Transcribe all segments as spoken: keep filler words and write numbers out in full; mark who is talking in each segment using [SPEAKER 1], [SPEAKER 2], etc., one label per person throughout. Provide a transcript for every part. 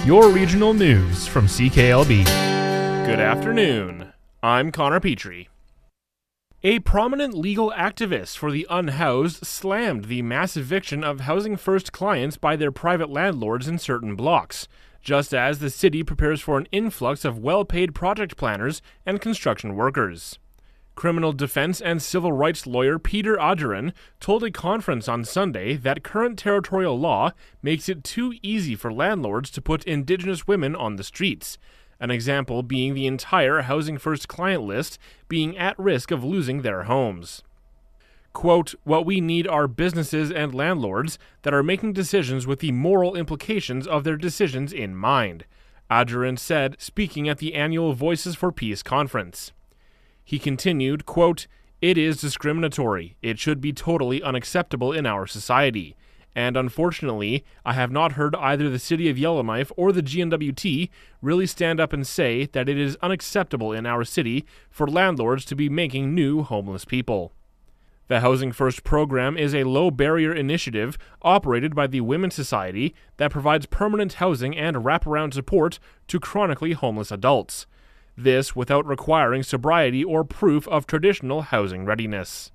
[SPEAKER 1] your regional news from C K L B. Good afternoon. I'm Connor Petrie. A prominent legal activist for the unhoused slammed the mass eviction of Housing First clients by their private landlords in certain blocks, just as the city prepares for an influx of well-paid project planners and construction workers. Criminal defense and civil rights lawyer Peter Adjaran told a conference on Sunday that current territorial law makes it too easy for landlords to put Indigenous women on the streets, an example being the entire Housing First client list being at risk of losing their homes. Quote, "What we need are businesses and landlords that are making decisions with the moral implications of their decisions in mind," Adjaran said, speaking at the annual Voices for Peace conference. He continued, quote, "It is discriminatory. It should be totally unacceptable in our society. And unfortunately, I have not heard either the City of Yellowknife or the G N W T really stand up and say that it is unacceptable in our city for landlords to be making new homeless people." The Housing First program is a low-barrier initiative operated by the Women's Society that provides permanent housing and wraparound support to chronically homeless adults. This without requiring sobriety or proof of traditional housing readiness.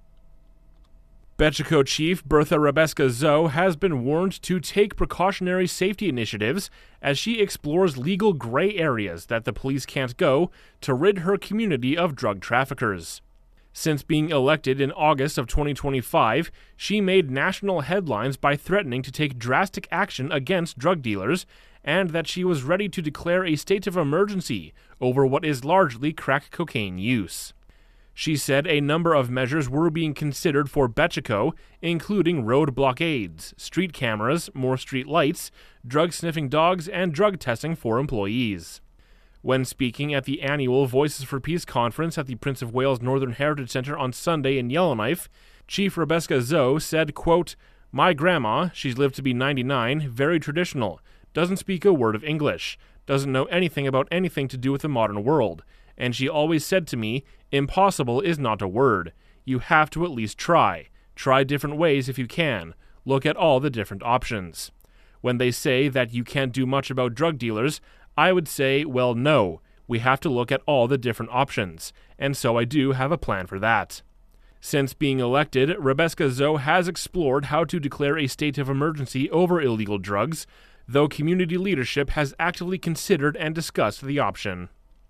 [SPEAKER 1] Betchiko Chief Bertha Rebeska-Zo has been warned to take precautionary safety initiatives as she explores legal gray areas that the police can't go to rid her community of drug traffickers. Since being elected in August of twenty twenty-five, she made national headlines by threatening to take drastic action against drug dealers and that she was ready to declare a state of emergency over what is largely crack cocaine use. She said a number of measures were being considered for Betchiko, including road blockades, street cameras, more street lights, drug-sniffing dogs, and drug testing for employees. When speaking at the annual Voices for Peace conference at the Prince of Wales Northern Heritage Centre on Sunday in Yellowknife, Chief Rebeska-Zo said, quote, "My grandma, she's lived to be ninety-nine, very traditional, doesn't speak a word of English, doesn't know anything about anything to do with the modern world, and she always said to me, impossible is not a word. You have to at least try. Try different ways if you can. Look at all the different options. When they say that you can't do much about drug dealers, I would say, well, no, we have to look at all the different options, and so I do have a plan for that." Since being elected, Rebeska-Zo has explored how to declare a state of emergency over illegal drugs, though community leadership has actively considered and discussed the option.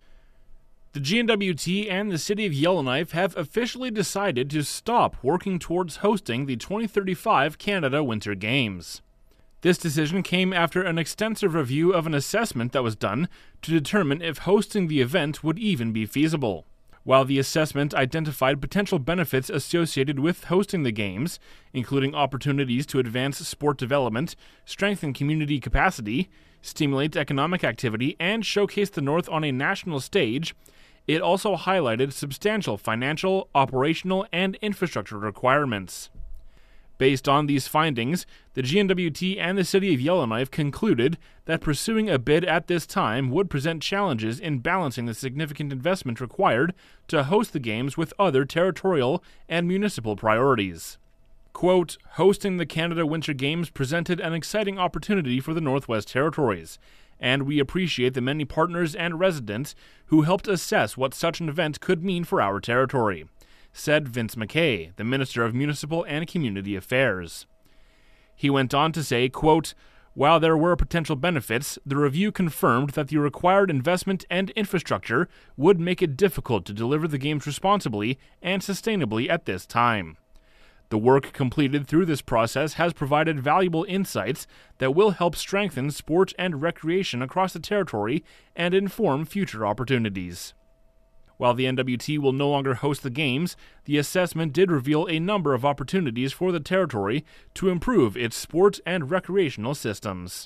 [SPEAKER 1] The G N W T and the City of Yellowknife have officially decided to stop working towards hosting the twenty thirty-five Canada Winter Games. This decision came after an extensive review of an assessment that was done to determine if hosting the event would even be feasible. While the assessment identified potential benefits associated with hosting the Games, including opportunities to advance sport development, strengthen community capacity, stimulate economic activity, and showcase the North on a national stage, it also highlighted substantial financial, operational, and infrastructure requirements. Based on these findings, the G N W T and the City of Yellowknife concluded that pursuing a bid at this time would present challenges in balancing the significant investment required to host the Games with other territorial and municipal priorities. Quote, "Hosting the Canada Winter Games presented an exciting opportunity for the Northwest Territories, and we appreciate the many partners and residents who helped assess what such an event could mean for our territory," said Vince MacKay, the Minister of Municipal and Community Affairs. He went on to say, quote, "While there were potential benefits, the review confirmed that the required investment and infrastructure would make it difficult to deliver the Games responsibly and sustainably at this time. The work completed through this process has provided valuable insights that will help strengthen sport and recreation across the territory and inform future opportunities." While the N W T will no longer host the Games, the assessment did reveal a number of opportunities for the territory to improve its sport and recreational systems.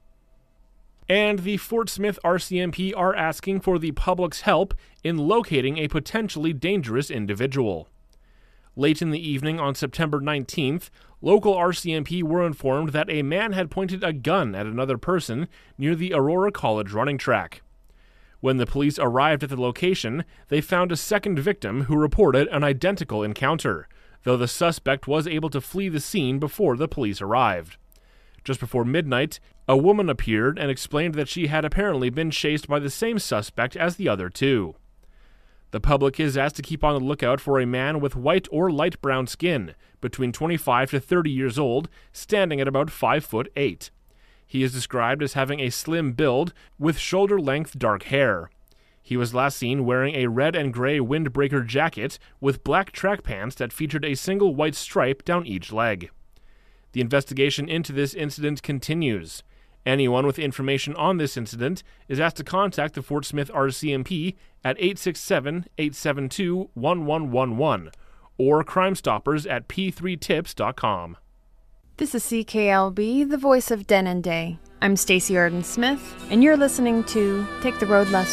[SPEAKER 1] And the Fort Smith R C M P are asking for the public's help in locating a potentially dangerous individual. Late in the evening on September nineteenth, local R C M P were informed that a man had pointed a gun at another person near the Aurora College running track. When the police arrived at the location, they found a second victim who reported an identical encounter, though the suspect was able to flee the scene before the police arrived. Just before midnight, A woman appeared and explained that she had apparently been chased by the same suspect as the other two. The public is asked to keep on the lookout for a man with white or light brown skin, between twenty-five to thirty years old, standing at about five foot eight. He is described as having a slim build with shoulder-length dark hair. He was last seen wearing a red and gray windbreaker jacket with black track pants that featured a single white stripe down each leg. The investigation into this incident continues. Anyone with information on this incident is asked to contact the Fort Smith R C M P at eight six seven, eight seven two, one one one one or Crime Stoppers at p three tips dot com.
[SPEAKER 2] This is C K L B, the voice of Den and Day. I'm Stacey Arden Smith, and you're listening to Take the Road Less